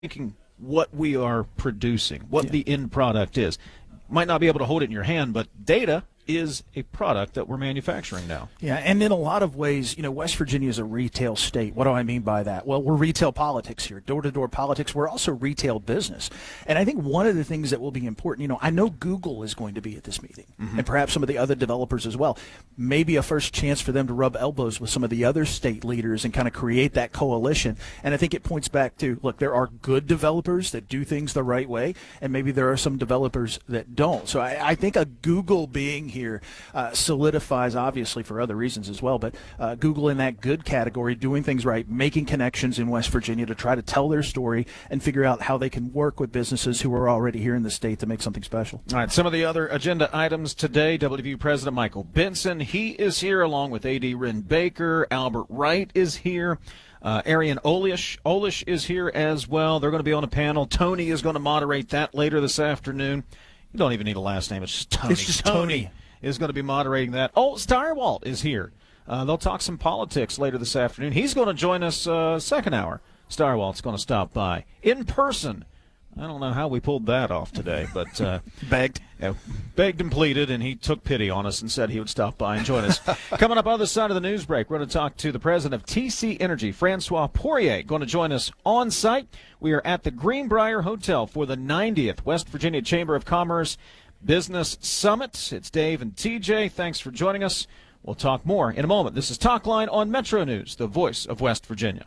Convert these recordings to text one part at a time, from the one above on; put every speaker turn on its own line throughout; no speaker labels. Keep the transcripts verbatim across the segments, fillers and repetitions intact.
thinking what we are producing, what
yeah.
the end product is. Might not be able to hold it in your hand, but data is a product that we're manufacturing now.
Yeah, and in a lot of ways, you know, West Virginia is a retail state. What do I mean by that? Well, we're retail politics here, door-to-door politics. We're also retail business. And I think one of the things that will be important, you know, I know Google is going to be at this meeting, mm-hmm. and perhaps some of the other developers as well. Maybe a first chance for them to rub elbows with some of the other state leaders and kind of create that coalition. And I think it points back to, look, there are good developers that do things the right way, and maybe there are some developers that don't. So I, I think a Google being here uh, solidifies, obviously for other reasons as well, but uh, Google in that good category, doing things right, making connections in West Virginia to try to tell their story and figure out how they can work with businesses who are already here in the state to make something special.
All right, some of the other agenda items today. W V U President Michael Benson, he is here along with A D Ren Baker. Albert Wright is here. Uh, Arian Olish, Olish is here as well. They're going to be on a panel. Tony is going to moderate that later this afternoon. You don't even need a last name. It's just Tony.
It's just
Tony.
Tony.
Is going to be moderating that. Oh, Steyerwalt is here. Uh, they'll talk some politics later this afternoon. He's going to join us uh, second hour. Steyerwalt's going to stop by in person. I don't know how we pulled that off today, but uh,
begged,
yeah, begged and pleaded, and he took pity on us and said he would stop by and join us. Coming up on the other side of the news break, we're going to talk to the president of T C Energy, Francois Poirier, going to join us on site. We are at the Greenbrier Hotel for the ninetieth West Virginia Chamber of Commerce Business Summit. It's Dave and T J. Thanks for joining us. We'll talk more in a moment. This is Talk Line on Metro News, the voice of West Virginia.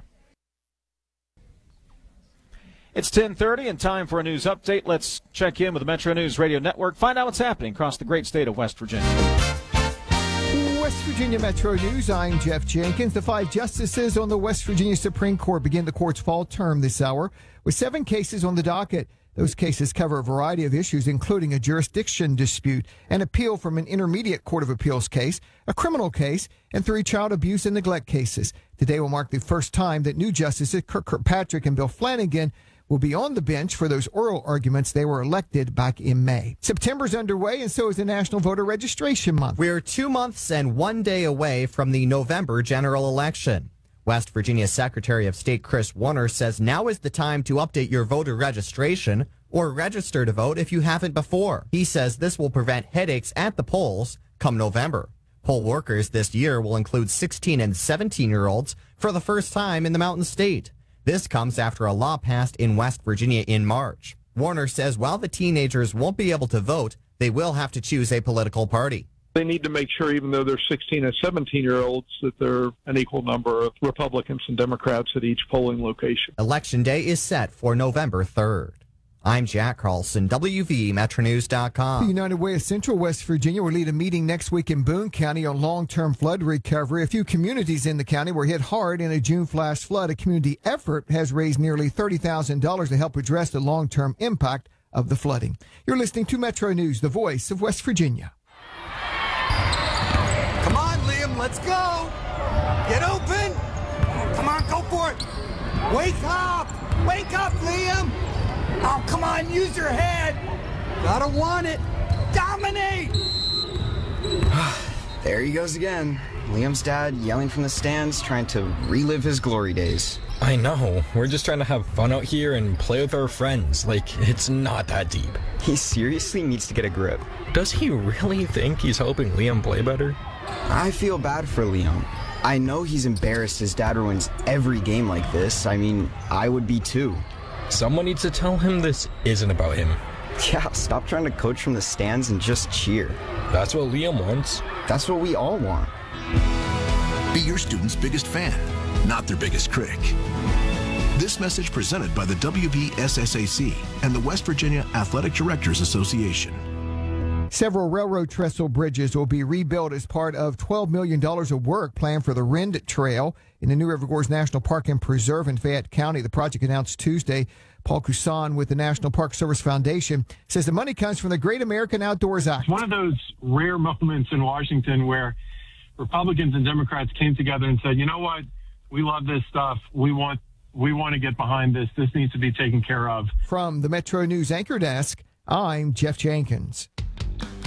It's ten thirty and time for a news update. Let's check in with the Metro News Radio Network, find out what's happening across the great state of West Virginia.
West Virginia Metro News, I'm Jeff Jenkins. The five justices on the West Virginia Supreme Court begin the court's fall term this hour with seven cases on the docket. Those cases cover a variety of issues, including a jurisdiction dispute, an appeal from an intermediate court of appeals case, a criminal case, and three child abuse and neglect cases. Today will mark the first time that new justices Kirk Kirkpatrick and Bill Flanagan will be on the bench for those oral arguments. They were elected back in May. September's underway, and so is the National Voter Registration Month.
We're two months and one day away from the November general election. West Virginia Secretary of State Chris Warner says now is the time to update your voter registration or register to vote if you haven't before. He says this will prevent headaches at the polls come November. Poll workers this year will include sixteen and seventeen-year-olds for the first time in the Mountain State. This comes after a law passed in West Virginia in March. Warner says while the teenagers won't be able to vote, they will have to choose a political party.
They need to make sure, even though they're sixteen and seventeen-year-olds, that there are an equal number of Republicans and Democrats at each polling location.
Election day is set for November third. I'm Jack Carlson, W V Metro News dot com.
The United Way of Central West Virginia will lead a meeting next week in Boone County on long-term flood recovery. A few communities in the county were hit hard in a June flash flood. A community effort has raised nearly thirty thousand dollars to help address the long-term impact of the flooding. You're listening to Metro News, the voice of West Virginia.
Come on, Liam, let's go. Get open. Come on, go for it. Wake up. Wake up, Liam. Oh, come on, use your head. Gotta want it. Dominate.
There he goes again. Liam's dad yelling from the stands, trying to relive his glory days.
I know. We're just trying to have fun out here and play with our friends. Like, it's not that deep.
He seriously needs to get a grip.
Does he really think he's helping Liam play better?
I feel bad for Liam. I know he's embarrassed his dad ruins every game like this. I mean, I would be too.
Someone needs to tell him this isn't about him.
Yeah, stop trying to coach from the stands and just cheer.
That's what Liam wants.
That's what we all want.
Be your student's biggest fan, not their biggest critic. This message presented by the W V S S A C and the West Virginia Athletic Directors Association.
Several railroad trestle bridges will be rebuilt as part of twelve million dollars of work planned for the Rend Trail in the New River Gorge National Park and Preserve in Fayette County. The project announced Tuesday. Paul Cousin with the National Park Service Foundation says the money comes from the Great American Outdoors Act.
It's one of those rare moments in Washington where Republicans and Democrats came together and said, you know what, we love this stuff. We want we want to get behind this. This needs to be taken care of.
From the Metro News Anchor Desk, I'm Jeff Jenkins.